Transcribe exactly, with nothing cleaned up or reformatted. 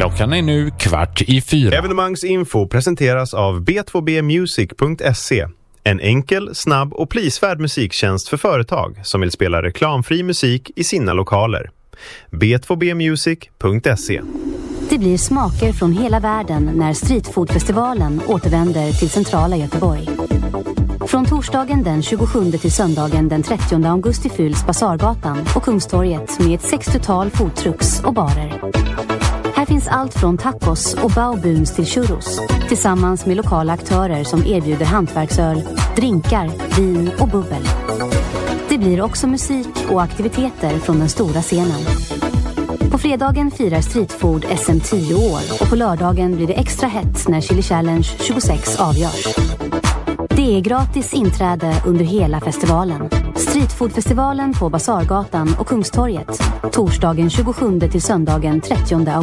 Klockan är nu kvart i fyra. Evenemangsinfo presenteras av b två b music punkt se. En enkel, snabb och prisvärd musiktjänst för företag som vill spela reklamfri musik i sina lokaler. b två b music punkt se. Det blir smaker från hela världen när Streetfoodfestivalen återvänder till centrala Göteborg. Från torsdagen den tjugosjunde till söndagen den trettionde augusti fylls Basargatan och Kungstorget med ett sextiotal foodtrucks och barer. Här finns allt från tacos och baobuns till churros, tillsammans med lokala aktörer som erbjuder hantverksöl, drinkar, vin och bubbel. Det blir också musik och aktiviteter från den stora scenen. På fredagen firar Streetfood S M tio år och på lördagen blir det extra hett när Chili Challenge tjugosex avgörs. Det är gratis inträde under hela festivalen. Streetfoodfestivalen på Basargatan och Kungstorget. Torsdagen tjugosjunde till söndagen trettionde augusti.